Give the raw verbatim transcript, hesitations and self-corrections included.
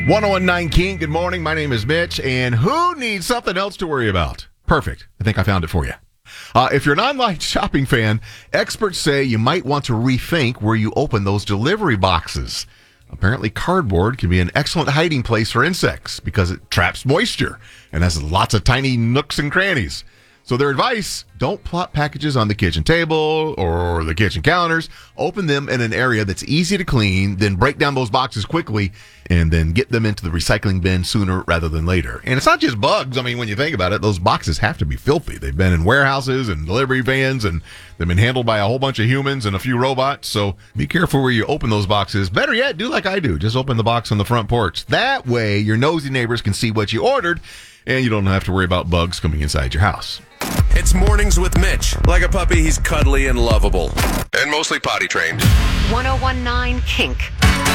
ten King, good morning. My name is Mitch, and who needs something else to worry about? Perfect. I think I found it for you. Uh, if you're an online shopping fan, experts say you might want to rethink where you open those delivery boxes. Apparently, cardboard can be an excellent hiding place for insects because it traps moisture and has lots of tiny nooks and crannies. So their advice, don't plop packages on the kitchen table or the kitchen counters. Open them in an area that's easy to clean, then break down those boxes quickly, and then get them into the recycling bin sooner rather than later. And it's not just bugs. I mean, when you think about it, those boxes have to be filthy. They've been in warehouses and delivery vans, and they've been handled by a whole bunch of humans and a few robots. So be careful where you open those boxes. Better yet, do like I do. Just open the box on the front porch. That way, your nosy neighbors can see what you ordered, and you don't have to worry about bugs coming inside your house. It's Mornings with Mitch. Like a puppy, he's cuddly and lovable. And mostly potty trained. ten nineteen Kink.